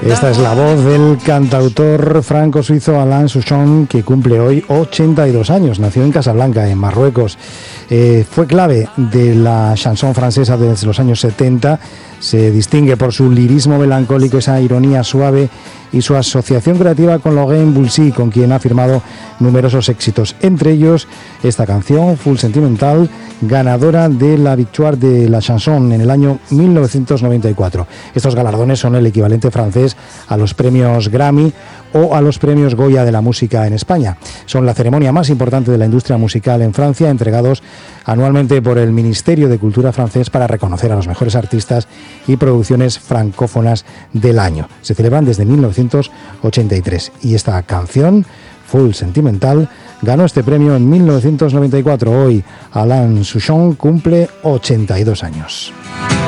Esta es la voz del cantautor franco-suizo Alain Souchon, que cumple hoy 82 años. Nació en Casablanca, en Marruecos. Fue clave de la chanson francesa desde los años 70. Se distingue por su lirismo melancólico, esa ironía suave y su asociación creativa con Laurent Voulzy, con quien ha firmado numerosos éxitos, entre ellos esta canción, Full Sentimental, ganadora de la Victoire de la Chanson en el año 1994. Estos galardones son el equivalente francés a los premios Grammy o a los premios Goya de la música en España. Son la ceremonia más importante de la industria musical en Francia, entregados anualmente por el Ministerio de Cultura francés para reconocer a los mejores artistas y producciones francófonas del año. Se celebran desde 1983 y esta canción, Full Sentimental, ganó este premio en 1994. Hoy Alain Souchon cumple 82 años.